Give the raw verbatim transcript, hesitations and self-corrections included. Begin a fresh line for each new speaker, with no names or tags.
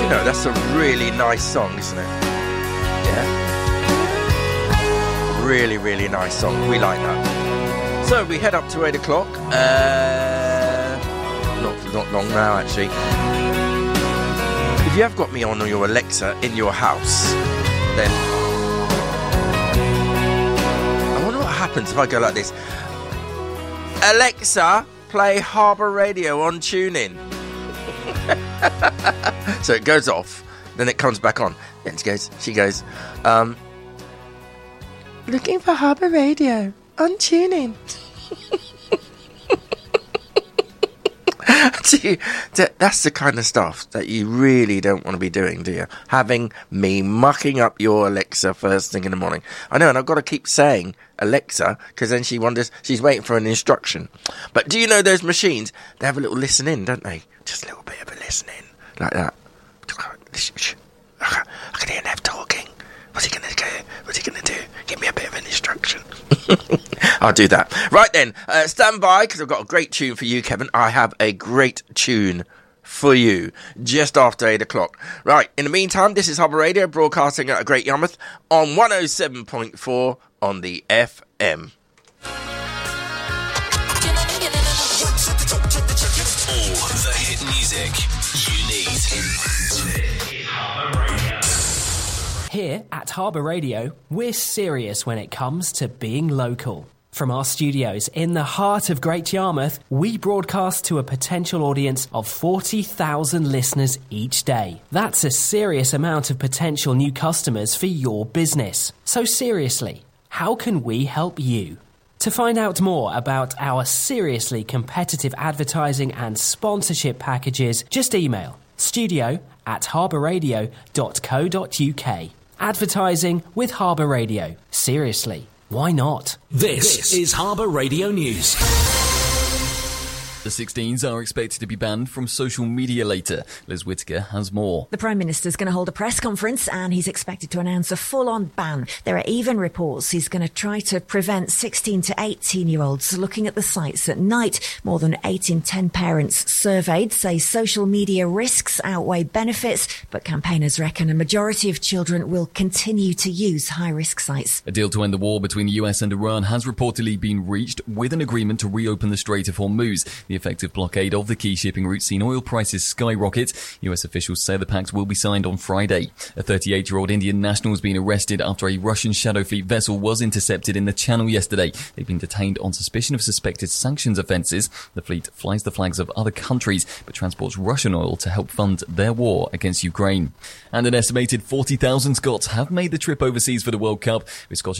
know, that's a really nice song, isn't it? Yeah. Really, really nice song. We like that. So we head up to eight o'clock. Uh, not, not long now, actually. If you have got me on your Alexa in your house, then I wonder what happens if I go like this. Alexa, play Harbour Radio on TuneIn. So it goes off, then it comes back on. Then she goes, she goes, um, looking for Harbour Radio on TuneIn. Do you, that's the kind of stuff that you really don't want to be doing, do you? Having me mucking up your Alexa first thing in the morning. I know, and I've got to keep saying Alexa, because then she wonders, she's waiting for an instruction. But do you know those machines, they have a little listen in, don't they? Just a little bit of a listen in, like that. I can hear Nev talking. What's he going to do? What's he going to do? Give me a bit of an instruction. I'll do that. Right then, uh, stand by, because I've got a great tune for you, Kevin. I have a great tune for you just after eight o'clock. Right, in the meantime, this is Harbour Radio, broadcasting at a Great Yarmouth on one oh seven point four on the F M.
All the hit music you need.
Here at Harbour Radio, we're serious when it comes to being local. From our studios in the heart of Great Yarmouth, we broadcast to a potential audience of forty thousand listeners each day. That's a serious amount of potential new customers for your business. So seriously, how can we help you? To find out more about our seriously competitive advertising and sponsorship packages, just email studio at harbourradio dot co dot uk. Advertising with Harbour Radio. Seriously, why not?
This, this is Harbour Radio News.
The sixteens are expected to be banned from social media later. Liz Whittaker has more.
The Prime Minister's going to hold a press conference and he's expected to announce a full-on ban. There are even reports he's going to try to prevent sixteen to eighteen-year-olds looking at the sites at night. More than eight in ten parents surveyed say social media risks outweigh benefits, but campaigners reckon a majority of children will continue to use high-risk sites.
A deal to end the war between the U S and Iran has reportedly been reached, with an agreement to reopen the Strait of Hormuz. The effective blockade of the key shipping route seen oil prices skyrocket. U S officials say the pact will be signed on Friday. A thirty-eight-year-old Indian national has been arrested after a Russian Shadow Fleet vessel was intercepted in the Channel yesterday. They've been detained on suspicion of suspected sanctions offences. The fleet flies the flags of other countries but transports Russian oil to help fund their war against Ukraine. And an estimated forty thousand Scots have made the trip overseas for the World Cup, with Scottish